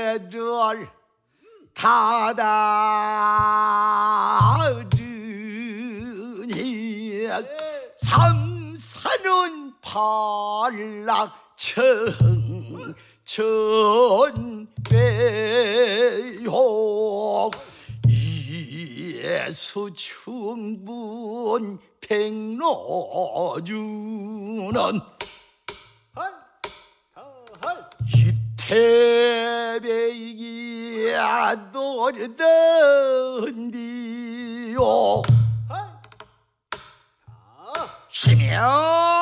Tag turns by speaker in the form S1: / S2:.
S1: 배를 닫아주니 삼산은 팔락천천배요 예수 충분 백로주는 이태배이기야 노르던디요 시면